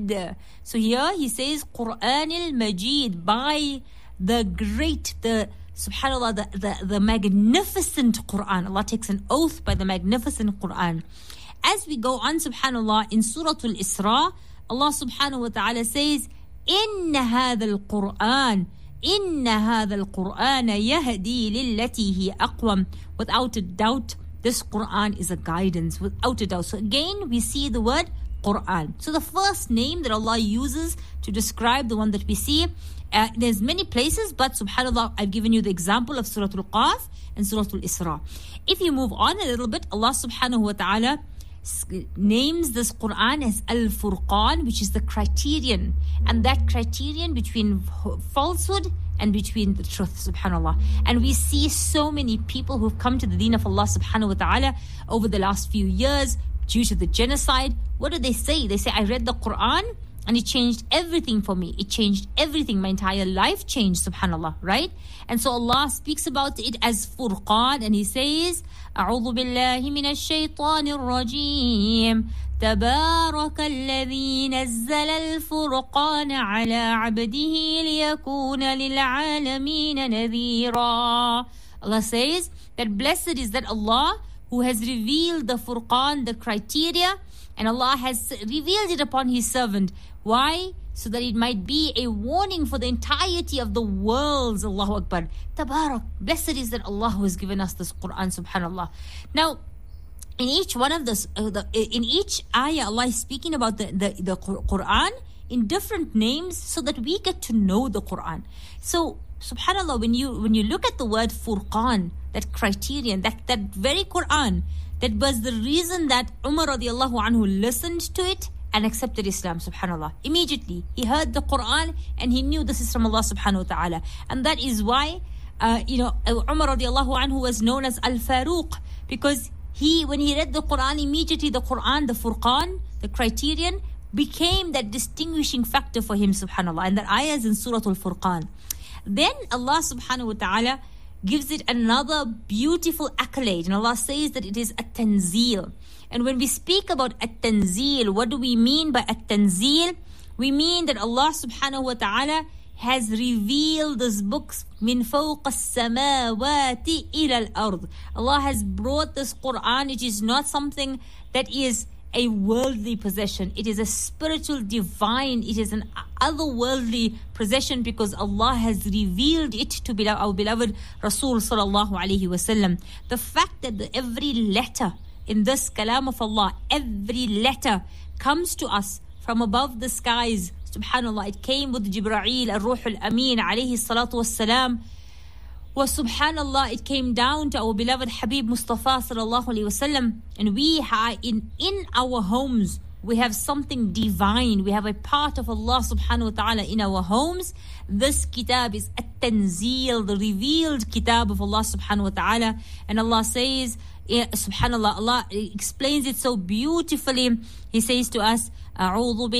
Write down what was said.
Majid. So here he says Quran al-Majid, by the great, subhanAllah, the magnificent Quran. Allah takes an oath by the magnificent Quran. As we go on, subhanAllah, in Surah Al-Isra, Allah subhanahu wa ta'ala says, إِنَّ هَذَا الْقُرْآنَ يَهْدِي لِلَّتِي هِيَ أَقْوَمُ. Without a doubt, this Quran is a guidance, without a doubt. So again, we see the word Quran. So the first name that Allah uses to describe the one that we see, there's many places, but subhanAllah, I've given you the example of Surah Al-Qaf and Surah Al-Isra. If you move on a little bit, Allah subhanahu wa ta'ala names this Quran as Al-Furqan, which is the criterion, and that criterion between falsehood and between the truth, subhanAllah. And we see so many people who've come to the deen of Allah subhanahu wa ta'ala over the last few years due to the genocide. What do they say? They say, I read the Quran and it changed everything for me. It changed everything. My entire life changed, subhanAllah, right? And so Allah speaks about it as Furqan, and He says, أعوذ بالله من الشيطان الرجيم تبارك الذي نزل الفرقان على عبده ليكون للعالمين نذيرا. Allah says that blessed is that Allah who has revealed the Furqan, the criteria, and Allah has revealed it upon His servant. Why? So that it might be a warning for the entirety of the worlds. Allahu Akbar. Tabarak. Blessed is that Allah who has given us this Quran, subhanAllah. Now, in each one of this, in each ayah, Allah is speaking about the Quran in different names so that we get to know the Quran. So, subhanAllah, when you look at the word Furqan, that criterion, that very Quran, that was the reason that Umar radiallahu anhu listened to it and accepted Islam, subhanAllah. Immediately, he heard the Quran and he knew this is from Allah subhanahu wa ta'ala. And that is why, Umar radiallahu anhu was known as Al-Faruq, because when he read the Quran, immediately the Quran, the Furqan, the criterion, became that distinguishing factor for him, subhanAllah. And that ayah is in Surah Al-Furqan. Then Allah subhanahu wa ta'ala gives it another beautiful accolade, and Allah says that it is at-tanzeel. And when we speak about at-tanzeel, what do we mean by at-tanzeel? We mean that Allah subhanahu wa ta'ala has revealed this book min fawq as-samawati ila al-ard. Allah has brought this Quran. It is not something that is a worldly possession. It is a spiritual, divine, it is an otherworldly possession, because Allah has revealed it to our beloved Rasul sallallahu alaihi wasallam. The fact that every letter in this kalam of Allah, every letter comes to us from above the skies, subhanAllah. It came with Jibreel, al-Ruh al-Amin alayhi salatu wassalam. Was subhanAllah, it came down to our beloved Habib Mustafa sallallahu alayhi wasallam, and we in our homes we have something divine. We have a part of Allah subhanahu wa ta'ala in our homes. This kitab is at-tanzeel, the revealed kitab of Allah subhanahu wa ta'ala. And Allah says, subhanAllah, Allah explains it so beautifully. He says to us, أعوذ